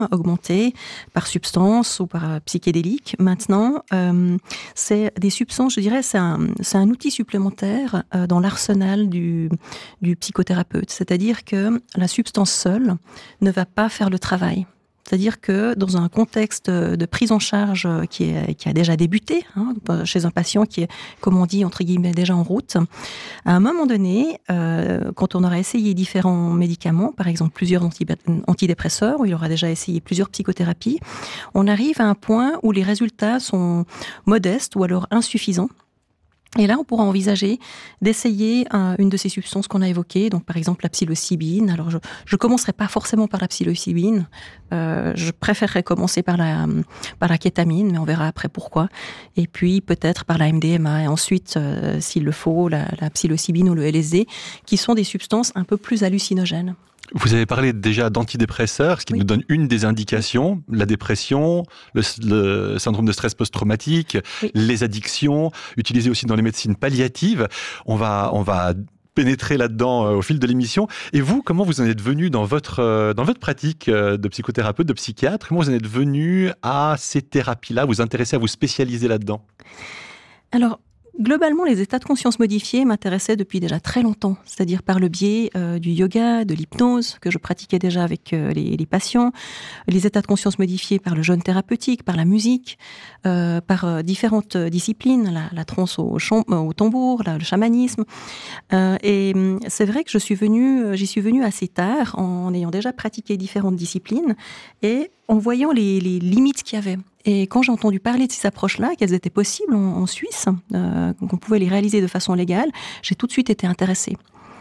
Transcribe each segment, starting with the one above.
augmenté par substance ou par psychédélique. Maintenant, c'est des substances, je dirais, c'est un outil supplémentaire dans l'arsenal du psychothérapeute. C'est-à-dire que la substance seule ne va pas faire le travail. C'est-à-dire que dans un contexte de prise en charge qui a déjà débuté, chez un patient qui est, comme on dit, entre guillemets, déjà en route, à un moment donné, quand on aura essayé différents médicaments, par exemple plusieurs antidépresseurs, où il aura déjà essayé plusieurs psychothérapies, on arrive à un point où les résultats sont modestes ou alors insuffisants. Et là, on pourra envisager d'essayer une de ces substances qu'on a évoquées, donc par exemple la psilocybine. Alors, je commencerai pas forcément par la psilocybine. Je préférerais commencer par la kétamine, mais on verra après pourquoi. Et puis peut-être par la MDMA, et ensuite, s'il le faut, la psilocybine ou le LSD, qui sont des substances un peu plus hallucinogènes. Vous avez parlé déjà d'antidépresseurs, ce qui nous donne une des indications, la dépression, le syndrome de stress post-traumatique, les addictions, utilisées aussi dans les médecines palliatives. On va pénétrer là-dedans au fil de l'émission. Et vous, comment vous en êtes venu dans votre pratique de psychothérapeute, de psychiatre? Comment vous en êtes venu à ces thérapies-là, vous intéresser à vous spécialiser là-dedans? Alors, globalement, les états de conscience modifiés m'intéressaient depuis déjà très longtemps, c'est-à-dire par le biais du yoga, de l'hypnose, que je pratiquais déjà avec les patients, les états de conscience modifiés par le jeûne thérapeutique, par la musique, par différentes disciplines, la trance au tambour, le chamanisme. Et c'est vrai que j'y suis venue assez tard, en ayant déjà pratiqué différentes disciplines, et en voyant les limites qu'il y avait. Et quand j'ai entendu parler de ces approches-là, qu'elles étaient possibles en Suisse, qu'on pouvait les réaliser de façon légale, j'ai tout de suite été intéressée.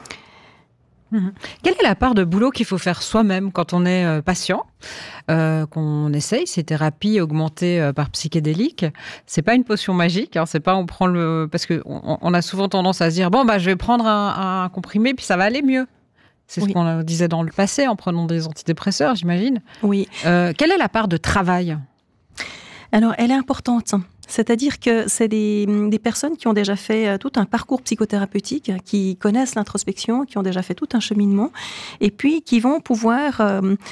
Quelle est la part de boulot qu'il faut faire soi-même quand on est patient, qu'on essaye ces thérapies augmentées par psychédéliques? C'est pas une potion magique, c'est pas parce que on a souvent tendance à se dire je vais prendre un comprimé puis ça va aller mieux. C'est ce qu'on disait dans le passé en prenant des antidépresseurs, j'imagine. Oui. Quelle est la part de travail? Alors, elle est importante. C'est-à-dire que c'est des personnes qui ont déjà fait tout un parcours psychothérapeutique, qui connaissent l'introspection, qui ont déjà fait tout un cheminement, et puis qui vont pouvoir,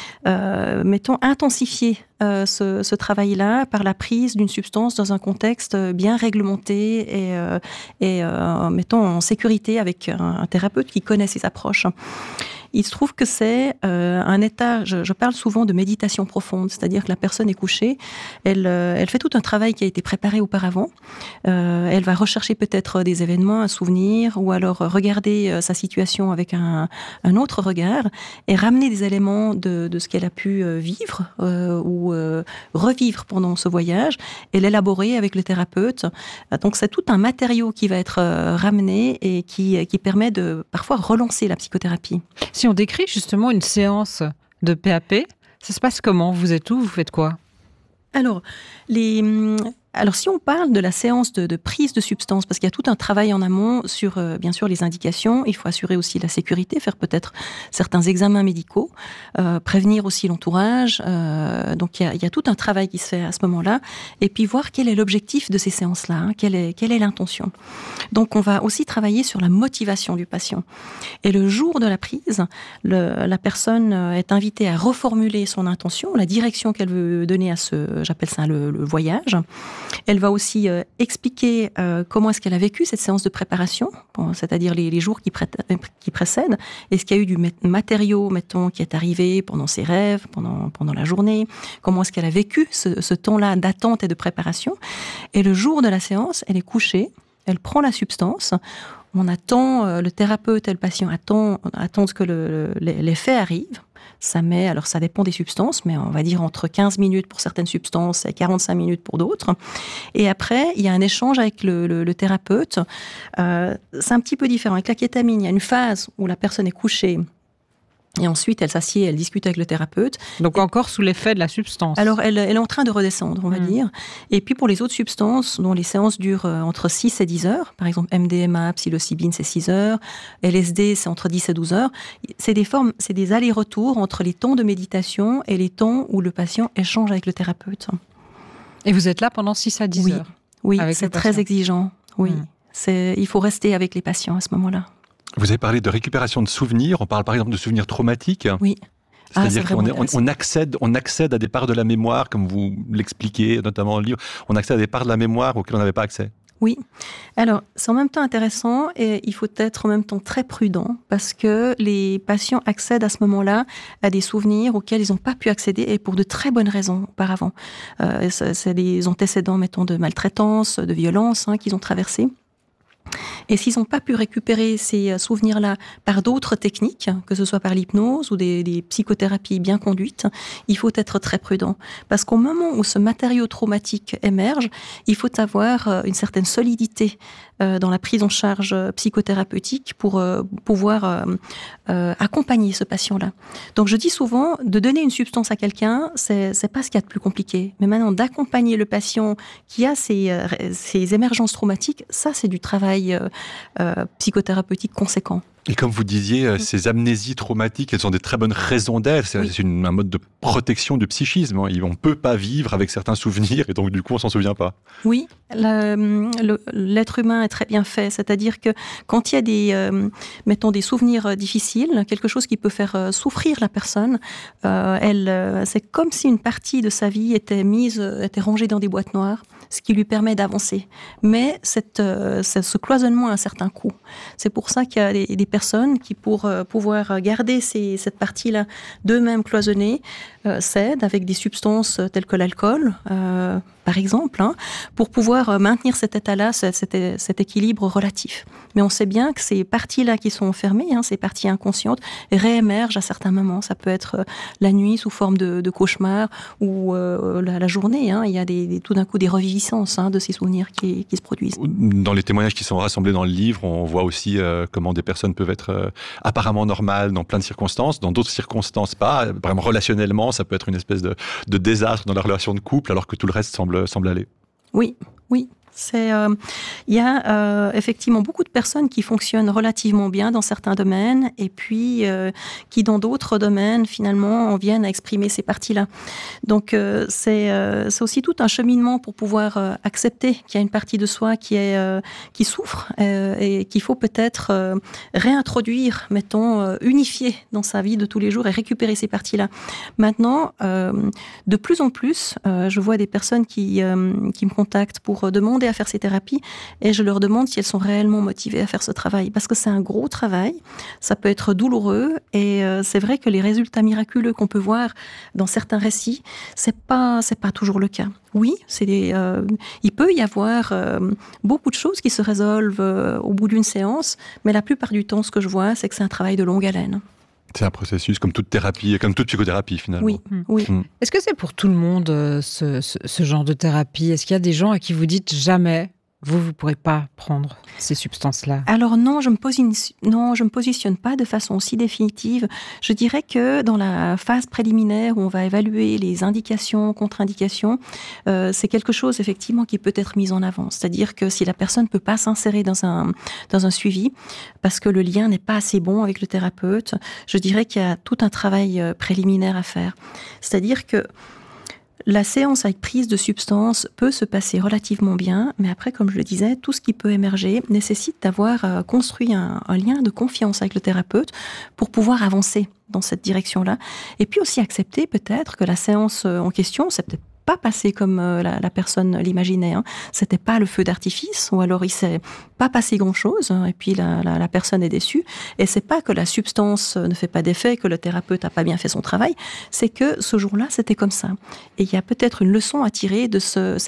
intensifier ce travail-là par la prise d'une substance dans un contexte bien réglementé et mettons en sécurité avec un thérapeute qui connaît ses approches. Il se trouve que c'est un état, je parle souvent de méditation profonde, c'est-à-dire que la personne est couchée, elle fait tout un travail qui a été préparé auparavant, elle va rechercher peut-être des événements, un souvenir, ou alors regarder sa situation avec un autre regard, et ramener des éléments de ce qu'elle a pu vivre ou revivre pendant ce voyage, et l'élaborer avec le thérapeute. Donc c'est tout un matériau qui va être ramené et qui permet de parfois relancer la psychothérapie. Si on décrit justement une séance de PAP, ça se passe comment? Vous êtes où? Vous faites quoi? Alors, si on parle de la séance de prise de substance, parce qu'il y a tout un travail en amont sur, bien sûr, les indications, il faut assurer aussi la sécurité, faire peut-être certains examens médicaux, prévenir aussi l'entourage. Donc, il y a tout un travail qui se fait à ce moment-là. Et puis, voir quel est l'objectif de ces séances-là, quelle est l'intention. Donc, on va aussi travailler sur la motivation du patient. Et le jour de la prise, la personne est invitée à reformuler son intention, la direction qu'elle veut donner à j'appelle ça le voyage. Elle va aussi expliquer comment est-ce qu'elle a vécu cette séance de préparation, c'est-à-dire les jours qui précèdent. Est-ce qu'il y a eu du matériau, mettons, qui est arrivé pendant ses rêves, pendant la journée? Comment est-ce qu'elle a vécu ce temps-là d'attente et de préparation? Et le jour de la séance, elle est couchée, elle prend la substance. On attend, le thérapeute et le patient attendent que l'effet arrive. Ça dépend des substances, mais on va dire entre 15 minutes pour certaines substances et 45 minutes pour d'autres. Et après, il y a un échange avec le thérapeute. C'est un petit peu différent. Avec la kétamine, il y a une phase où la personne est couchée. Et ensuite, elle s'assied, elle discute avec le thérapeute. Donc encore sous l'effet de la substance. Alors, elle est en train de redescendre, on va dire. Et puis, pour les autres substances, dont les séances durent entre 6 et 10 heures, par exemple, MDMA, psilocybine, c'est 6 heures, LSD, c'est entre 10 et 12 heures, c'est des allers-retours entre les temps de méditation et les temps où le patient échange avec le thérapeute. Et vous êtes là pendant 6 à 10 heures? Oui, c'est très exigeant. Oui, il faut rester avec les patients à ce moment-là. Vous avez parlé de récupération de souvenirs. On parle par exemple de souvenirs traumatiques. Oui. C'est-à-dire qu'on accède à des parts de la mémoire, comme vous l'expliquez notamment dans le livre, on accède à des parts de la mémoire auxquelles on n'avait pas accès. Oui. Alors, c'est en même temps intéressant et il faut être en même temps très prudent parce que les patients accèdent à ce moment-là à des souvenirs auxquels ils n'ont pas pu accéder et pour de très bonnes raisons auparavant. C'est des antécédents, mettons, de maltraitance, de violence qu'ils ont traversés. Et s'ils n'ont pas pu récupérer ces souvenirs-là par d'autres techniques, que ce soit par l'hypnose ou des psychothérapies bien conduites, il faut être très prudent. Parce qu'au moment où ce matériau traumatique émerge, il faut avoir une certaine solidité dans la prise en charge psychothérapeutique pour pouvoir accompagner ce patient-là. Donc je dis souvent, de donner une substance à quelqu'un, c'est pas ce qu'il y a de plus compliqué. Mais maintenant, d'accompagner le patient qui a ces émergences traumatiques, ça c'est du travail psychothérapeutique conséquent. Et comme vous disiez, ces amnésies traumatiques, elles ont des très bonnes raisons d'être. C'est un mode de protection du psychisme. On ne peut pas vivre avec certains souvenirs et donc du coup on s'en souvient pas. Oui, l'être humain est très bien fait. C'est-à-dire que quand il y a des souvenirs difficiles, quelque chose qui peut faire souffrir la personne, c'est comme si une partie de sa vie était rangée dans des boîtes noires, ce qui lui permet d'avancer. Mais ce cloisonnement a un certain coût. C'est pour ça qu'il y a des personnes qui, pour pouvoir garder cette partie-là d'eux-mêmes cloisonnée, s'aident avec des substances telles que l'alcool, par exemple, pour pouvoir maintenir cet état-là, cet équilibre relatif. Mais on sait bien que ces parties-là qui sont enfermées, ces parties inconscientes, réémergent à certains moments. Ça peut être la nuit sous forme de cauchemar ou la journée. Il y a tout d'un coup des reviviscences de ces souvenirs qui se produisent. Dans les témoignages qui sont rassemblés dans le livre, on voit aussi comment des personnes peuvent être apparemment normales dans plein de circonstances, dans d'autres circonstances pas. Par exemple, relationnellement, ça peut être une espèce de désastre dans la relation de couple, alors que tout le reste semble aller. Oui. Il y a effectivement beaucoup de personnes qui fonctionnent relativement bien dans certains domaines et puis qui dans d'autres domaines finalement en viennent à exprimer ces parties-là. Donc c'est aussi tout un cheminement pour pouvoir accepter qu'il y a une partie de soi qui souffre et qu'il faut peut-être réintroduire, unifier dans sa vie de tous les jours et récupérer ces parties-là. Maintenant, de plus en plus, je vois des personnes qui me contactent pour demander à faire ces thérapies et je leur demande si elles sont réellement motivées à faire ce travail parce que c'est un gros travail, ça peut être douloureux et c'est vrai que les résultats miraculeux qu'on peut voir dans certains récits, c'est pas toujours le cas. Oui, il peut y avoir beaucoup de choses qui se résolvent au bout d'une séance, mais la plupart du temps, ce que je vois, c'est que c'est un travail de longue haleine. C'est un processus comme toute thérapie, comme toute psychothérapie finalement. Oui. Est-ce que c'est pour tout le monde ce genre de thérapie ? Est-ce qu'il y a des gens à qui vous dites jamais vous ne pourrez pas prendre ces substances-là? Alors non, je me positionne pas de façon aussi définitive. Je dirais que dans la phase préliminaire où on va évaluer les indications, contre-indications, c'est quelque chose effectivement qui peut être mis en avant. C'est-à-dire que si la personne ne peut pas s'insérer dans un suivi, parce que le lien n'est pas assez bon avec le thérapeute, je dirais qu'il y a tout un travail préliminaire à faire. C'est-à-dire que la séance avec prise de substance peut se passer relativement bien, mais après, comme je le disais, tout ce qui peut émerger nécessite d'avoir construit un lien de confiance avec le thérapeute pour pouvoir avancer dans cette direction-là. Et puis aussi accepter peut-être que la séance en question, c'est peut-être pas passé comme la personne l'imaginait. C'était pas le feu d'artifice, ou alors il s'est pas passé grand-chose, et puis la personne est déçue. Et c'est pas que la substance ne fait pas d'effet, que le thérapeute a pas bien fait son travail, c'est que ce jour-là, c'était comme ça. Et il y a peut-être une leçon à tirer de ce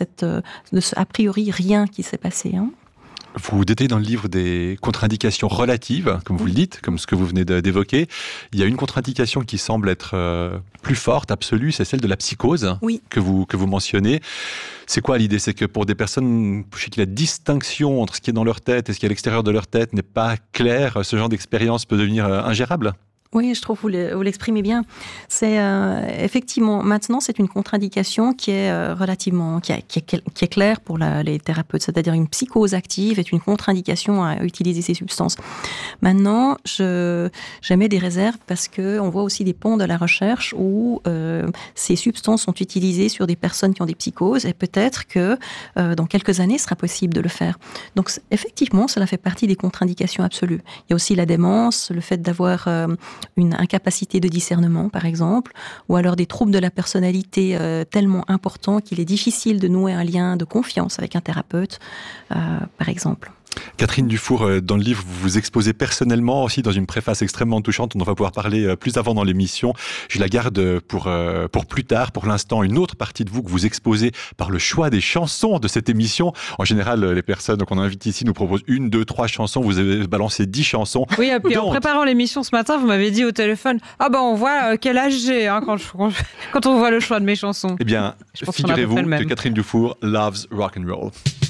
a priori rien qui s'est passé. Vous détaillez dans le livre des contre-indications relatives, comme vous le dites, comme ce que vous venez d'évoquer. Il y a une contre-indication qui semble être plus forte, absolue, c'est celle de la psychose, que vous mentionnez. C'est quoi l'idée? C'est que pour des personnes chez qui la distinction entre ce qui est dans leur tête et ce qui est à l'extérieur de leur tête n'est pas claire, ce genre d'expérience peut devenir ingérable? Oui, je trouve que vous l'exprimez bien. C'est effectivement, maintenant, c'est une contre-indication qui est relativement, qui est claire pour les thérapeutes. C'est-à-dire une psychose active est une contre-indication à utiliser ces substances. Maintenant, j'émets des réserves parce que on voit aussi des ponts de la recherche où ces substances sont utilisées sur des personnes qui ont des psychoses et peut-être que dans quelques années, ce sera possible de le faire. Donc, effectivement, cela fait partie des contre-indications absolues. Il y a aussi la démence, le fait d'avoir une incapacité de discernement, par exemple, ou alors des troubles de la personnalité tellement importants qu'il est difficile de nouer un lien de confiance avec un thérapeute, par exemple. Catherine Dufour, dans le livre, vous vous exposez personnellement aussi dans une préface extrêmement touchante. On va pouvoir parler plus avant dans l'émission. Je la garde pour plus tard. Pour l'instant, une autre partie de vous que vous exposez par le choix des chansons de cette émission. En général, les personnes qu'on invite ici nous proposent 1, 2, 3 chansons. Vous avez balancé 10 chansons. Oui, et puis en préparant l'émission ce matin, vous m'avez dit au téléphone, on voit quel âge j'ai quand on voit le choix de mes chansons. Eh bien, figurez-vous que Catherine Dufour loves rock and roll.